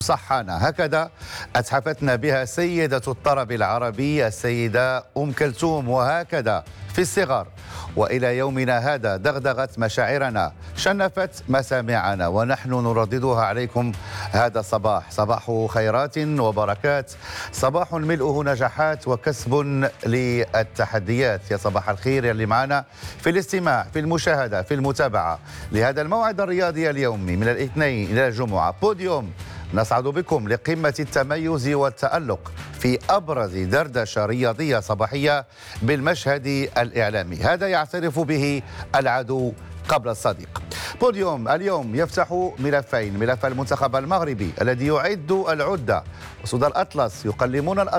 صحانا. هكذا أتحفتنا بها سيدة الطرب العربي السيدة أم كلثوم، وهكذا في الصغر وإلى يومنا هذا دغدغت مشاعرنا، شنفت مسامعنا، ونحن نرددها عليكم هذا الصباح. صباح خيرات وبركات، صباح ملؤه نجاحات وكسب للتحديات. يا صباح الخير يلي معنا في الاستماع، في المشاهدة، في المتابعة لهذا الموعد الرياضي اليومي من الاثنين إلى الجمعة. بوديوم، نصعد بكم لقمة التميز والتألق في أبرز دردشة رياضية صباحية بالمشهد الإعلامي، هذا يعترف به العدو قبل الصديق. بوديوم اليوم يفتح ملفين: ملف المنتخب المغربي الذي يعد العدة، وسود الأطلس يقلمون